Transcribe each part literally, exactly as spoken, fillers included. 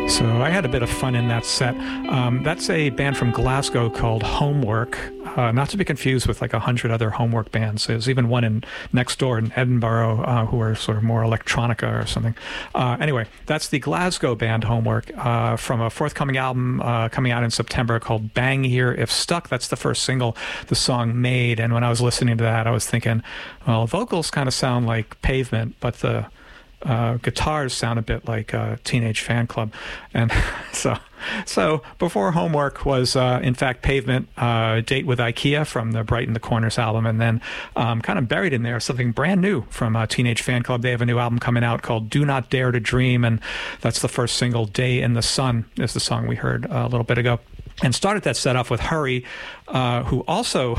So I had a bit of fun in that set. Um, that's a band from Glasgow called Homework, uh, not to be confused with like a hundred other Homework bands. There's even one in next door in Edinburgh uh, who are sort of more electronica or something. Uh, anyway, that's the Glasgow band Homework uh, from a forthcoming album uh, coming out in September called Bang Here If Stuck. That's the first single the song made. And when I was listening to that, I was thinking, well, vocals kind of sound like Pavement, but the Uh, guitars sound a bit like uh, Teenage Fan Club. And so so before Homework was, uh, in fact, Pavement, uh, Date with IKEA from the Brighten the Corners album. And then um, kind of buried in there something brand new from uh, Teenage Fan Club. They have a new album coming out called Do Not Dare to Dream. And that's the first single, Day in the Sun, is the song we heard uh, a little bit ago. And started that set off with Hurry, uh, who also...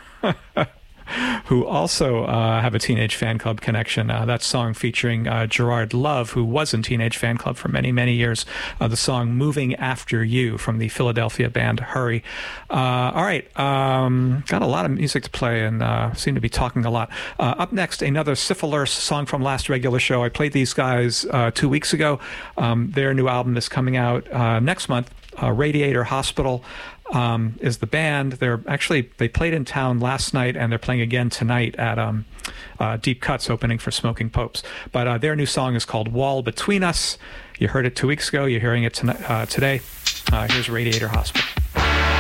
who also uh, have a Teenage Fan Club connection. Uh, that song featuring uh, Gerard Love, who was in Teenage Fan Club for many, many years. Uh, the song Moving After You from the Philadelphia band Hurry. Uh, all right. Um, got a lot of music to play and uh, seem to be talking a lot. Uh, up next, another Syphilis song from last regular show. I played these guys uh, two weeks ago. Um, their new album is coming out uh, next month. Uh, Radiator Hospital um, is the band. They're actually, they played in town last night and they're playing again tonight at um, uh, Deep Cuts, opening for Smoking Popes. But uh, their new song is called Wall Between Us. You heard it two weeks ago. You're hearing it tonight, uh, today. Uh, here's Radiator Hospital.